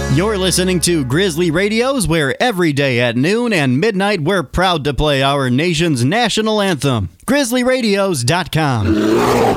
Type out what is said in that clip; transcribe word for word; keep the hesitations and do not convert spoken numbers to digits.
You're listening to Grizzly Radios, where every day at noon and midnight we're proud to play our nation's national anthem. grizzly radios dot com.